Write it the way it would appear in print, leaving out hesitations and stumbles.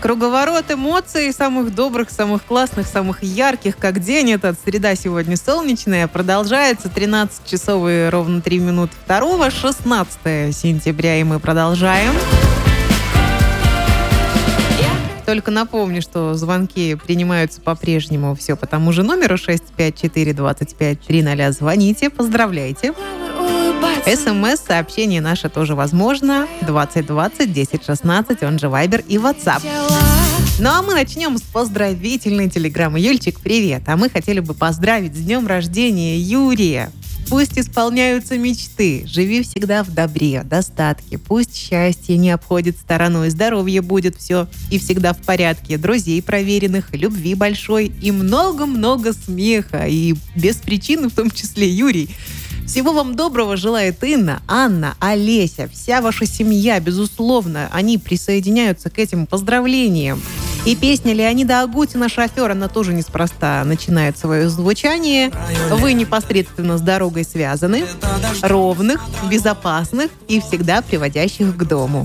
Круговорот эмоций, самых добрых, самых классных, самых ярких, как день этот. Среда сегодня солнечная. Продолжается 13 часов и ровно 3 минуты 16 сентября, и мы продолжаем. Только напомню, что звонки принимаются по-прежнему все по тому же номеру 654-25-300. Звоните, поздравляйте. СМС-сообщение наше тоже возможно. 2020-1016, он же Viber и WhatsApp. Ну а мы начнем с поздравительной телеграммы. Юльчик, привет! А мы хотели бы поздравить с днем рождения Юрия. Пусть исполняются мечты, живи всегда в добре, достатке, пусть счастье не обходит стороной, здоровье будет все и всегда в порядке, друзей проверенных, любви большой и много-много смеха, и без причины в том числе, Юрий. Всего вам доброго желает Инна, Анна, Олеся, вся ваша семья, безусловно, они присоединяются к этим поздравлениям. И песня Леонида Агутина «Шофер», она тоже неспроста начинает свое звучание. Вы непосредственно с дорогой связаны, ровных, безопасных и всегда приводящих к дому.